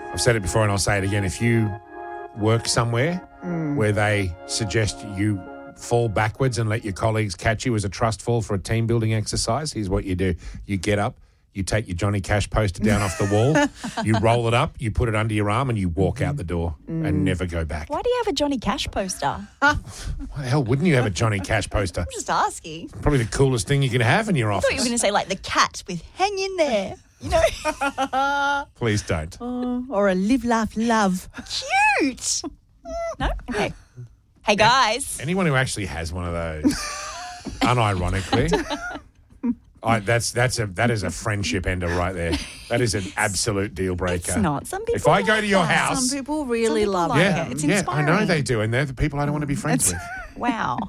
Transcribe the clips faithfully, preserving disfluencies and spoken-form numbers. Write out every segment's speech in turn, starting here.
I've said it before and I'll say it again. If you work somewhere mm. where they suggest you fall backwards and let your colleagues catch you as a trust fall for a team building exercise, here's what you do. You get up, you take your Johnny Cash poster down off the wall, you roll it up, you put it under your arm and you walk out the door mm. and never go back. Why do you have a Johnny Cash poster? Why the hell wouldn't you have a Johnny Cash poster? I'm just asking. Probably the coolest thing you can have in your office. I thought you were going to say like the cat with hang in there. You know? Please don't. Oh, or a live, laugh, love. Cute. No? Okay. Hey, guys. Anyone who actually has one of those, unironically, I, that's that's a that is a friendship ender right there. That is an absolute deal breaker. It's not. Some people. If I like go to your that. house, some people really some people love like yeah, it. It's yeah, inspiring. I know they do, and they're the people I don't want to be friends with. Wow.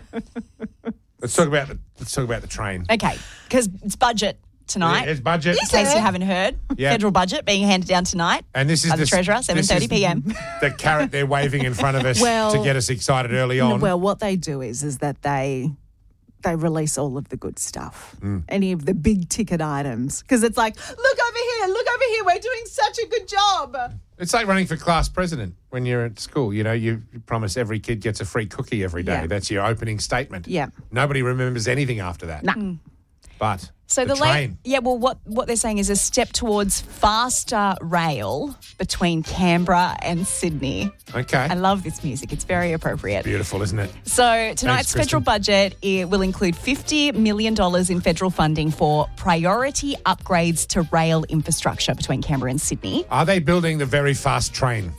Let's talk about the let's talk about the train. Okay, because it's budget tonight. It's budget. In case you haven't heard, Yeah. federal budget being handed down tonight. And this is by the, the Treasurer, seven thirty p.m. The carrot they're waving in front of us Well, to get us excited early on. Well, what they do is is that they they release all of the good stuff, Mm. any of the big ticket items, because it's like, look over here, look over here, we're doing such a good job. It's like running for class president when you're at school. You know, you promise every kid gets a free cookie every day. Yeah. That's your opening statement. Yeah. Nobody remembers anything after that. Nah. Mm. But So the, the, late, train. yeah. Well, what what they're saying is a step towards faster rail between Canberra and Sydney. Okay. I love this music; it's very appropriate. Beautiful, isn't it? So tonight's Kristen. federal budget it will include fifty million dollars in federal funding for priority upgrades to rail infrastructure between Canberra and Sydney. Are they building the very fast train?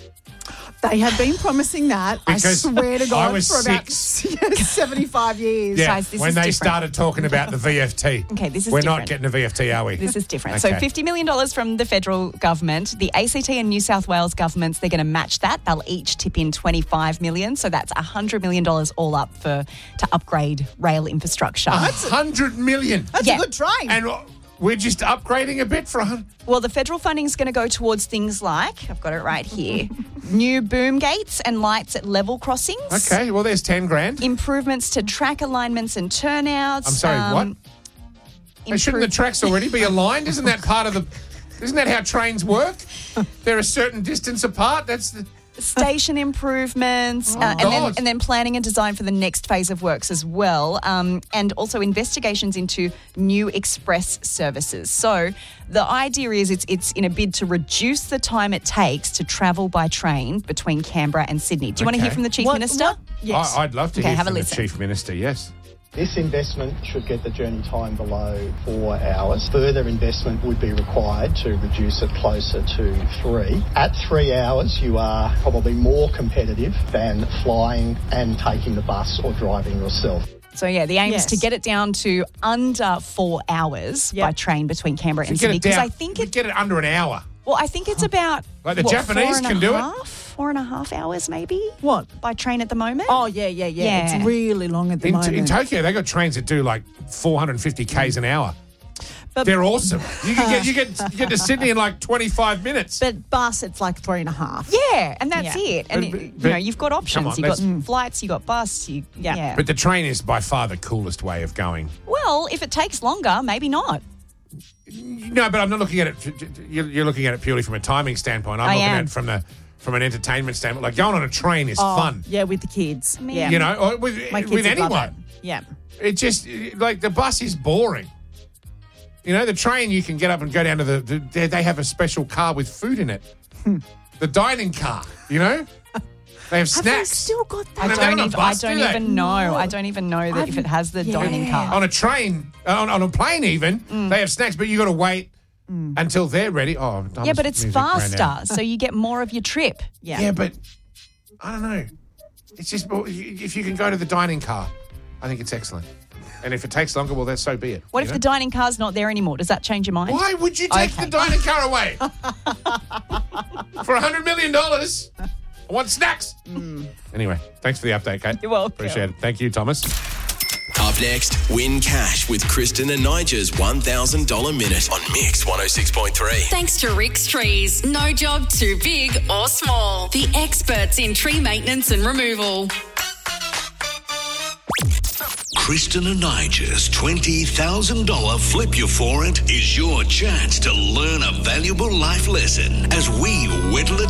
They have been promising that, I Because swear to God, I was for about six. seventy-five years. Yeah, Guys, this when is they different. started talking about the V F T. Okay, this is We're different. not getting a V F T, are we? This is different. Okay. So fifty million dollars from the federal government. The A C T and New South Wales governments, they're going to match that. They'll each tip in twenty-five million dollars. So that's one hundred million dollars all up for to upgrade rail infrastructure. That's one hundred million. That's Yeah. a good train. And we're just upgrading a bit for a hundred. Well, the federal funding is going to go towards things like, I've got it right here, new boom gates and lights at level crossings. Okay, well, there's ten grand. Improvements to track alignments and turnouts. I'm sorry, what? Hey, shouldn't the tracks already be aligned? Isn't that part of the... Isn't that how trains work? They're a certain distance apart. That's the... Station improvements, Oh, uh, and then God. and then planning and design for the next phase of works as well, um, and also investigations into new express services. So the idea is it's it's in a bid to reduce the time it takes to travel by train between Canberra and Sydney. Do you want to Okay. hear from the Chief What- Minister? what- Yes. I, I'd love to Okay, hear have a from the listen. Chief Minister, yes. This investment should get the journey time below four hours. Further investment would be required to reduce it closer to three. At three hours, you are probably more competitive than flying and taking the bus or driving yourself. So yeah, the aim Yes. is to get it down to under four hours Yep. by train between Canberra and Get Sydney. it Because down. I think we it. get it under an hour. Well, I think it's about Like the what, Japanese four and a can do it? half, Four and a half hours, maybe. What? By train at the moment? Oh, yeah, yeah, yeah, Yeah. It's really long at the In, moment. in Tokyo, they got trains that do like four hundred fifty kays an hour. But- They're awesome. You can get you get you get to Sydney in like twenty-five minutes. But bus, it's like three and a half. Yeah, and that's Yeah. it. And But- it, but- you know, you've got options. on, You've got let's- flights. You've got bus. You, yeah. Yeah. But the train is by far the coolest way of going. Well, if it takes longer, maybe not. No, but I'm not looking at it. You're, you're looking at it purely from a timing standpoint. I'm I looking am. at it from the from an entertainment standpoint. Like going on a train is Oh, fun. Yeah, with the kids. mean- yeah. You know, or with My kids with would love anyone. it. Yeah. It just like the bus is boring. You know, the train you can get up and go down to the. the they- they have a special car with food in it. The dining car. You know, they have Have they snacks. still got I that? they're don't, on a even, I bus, don't do they? even know. No. I don't even know that if it has the Yeah. dining car. On a train, on, on a plane, even Mm. they have snacks, but you got to wait until they're ready. Oh, Yeah, but it's faster, so you get more of your trip. Yeah. Yeah, but I don't know. It's just if you can go to the dining car, I think it's excellent. And if it takes longer, well, that's so be it. What you if know? the dining car's not there anymore? Does that change your mind? Why would you take Okay. the dining car away for a hundred million dollars? I want snacks. Anyway, thanks for the update, Kate. You're welcome. Appreciate it. Thank you, Thomas. Up next, win cash with Kristen and Nigel's one thousand dollars minute on Mix one oh six point three. Thanks to Rick's Trees. No job too big or small. The experts in tree maintenance and removal. Kristen and Nigers twenty thousand dollars Flip You For It is your chance to learn a valuable life lesson as we whittle it